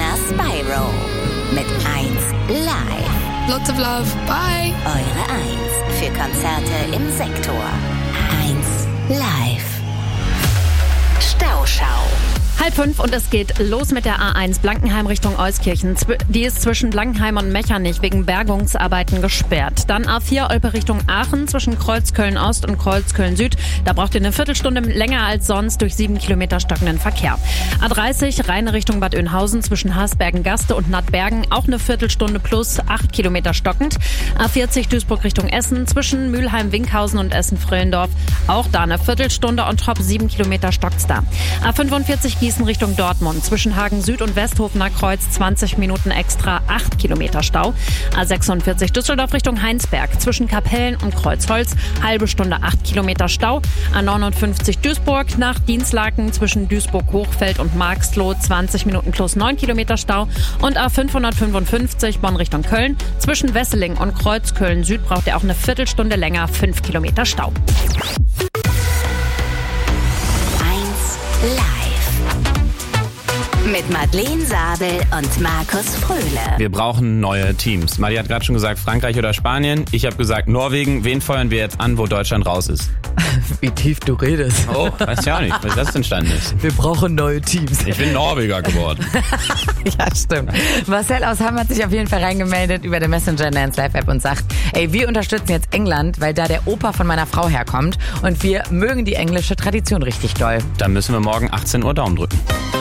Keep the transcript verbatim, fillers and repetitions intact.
Nina Spyro mit eins Live. Lots of love. Bye. Eure eins für Konzerte im Sektor. eins Live. Stauschau. Halb fünf und es geht los mit der A eins Blankenheim Richtung Euskirchen. Die ist zwischen Blankenheim und Mechernich wegen Bergungsarbeiten gesperrt. Dann A vier Olpe Richtung Aachen zwischen Kreuzköln-Ost und Kreuzköln-Süd. Da braucht ihr eine Viertelstunde länger als sonst durch sieben Kilometer stockenden Verkehr. A dreißig Rheine Richtung Bad Oeynhausen zwischen Haßbergen-Gaste und Nattbergen auch eine Viertelstunde plus acht Kilometer stockend. A vierzig Duisburg Richtung Essen zwischen Mülheim-Winkhausen und Essen-Fröhlendorf. Auch da eine Viertelstunde on top, sieben Kilometer stockt's da. A fünfundvierzig Gießen Richtung Dortmund zwischen Hagen Süd und Westhofener Kreuz zwanzig Minuten extra, acht Kilometer Stau. A sechsundvierzig Düsseldorf Richtung Heinsberg zwischen Kapellen und Kreuzholz halbe Stunde, acht Kilometer Stau. A neunundfünfzig Duisburg nach Dienstlaken zwischen Duisburg-Hochfeld und Marxloh zwanzig Minuten plus neun Kilometer Stau. Und A fünfhundertfünfundfünfzig Bonn Richtung Köln zwischen Wesseling und Kreuzköln Süd braucht ihr auch eine Viertelstunde länger, fünf Kilometer Stau. eins Live. Mit Madeleine Sabel und Markus Fröhle. Wir brauchen neue Teams. Madi hat gerade schon gesagt, Frankreich oder Spanien. Ich habe gesagt, Norwegen. Wen feuern wir jetzt an, wo Deutschland raus ist? Wie tief du redest. Oh, weiß ich auch nicht, wie das entstanden ist. Wir brauchen neue Teams. Ich bin Norweger geworden. Ja, stimmt. Marcel aus Hamm hat sich auf jeden Fall reingemeldet über den Messenger in der eins Live App und sagt, ey, wir unterstützen jetzt England, weil da der Opa von meiner Frau herkommt und wir mögen die englische Tradition richtig doll. Dann müssen wir morgen achtzehn Uhr Daumen drücken.